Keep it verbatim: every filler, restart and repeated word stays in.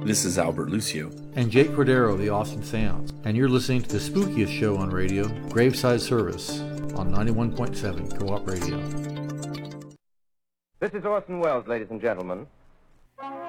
This is Albert Lucio. And Jake Cordero, the Austin Sounds. And you're listening to the spookiest show on radio, Graveside Service, on ninety-one point seven Co-op Radio. This is Orson Welles, ladies and gentlemen.